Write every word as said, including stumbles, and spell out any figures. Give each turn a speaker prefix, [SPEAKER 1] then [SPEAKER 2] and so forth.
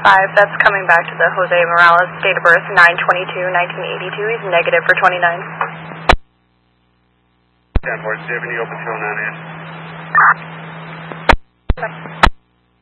[SPEAKER 1] five, that's coming back to the Jose Morales, date of birth nine twenty-two nineteen eighty-two. He's negative for twenty-nine.
[SPEAKER 2] ten four, do you have any open fill on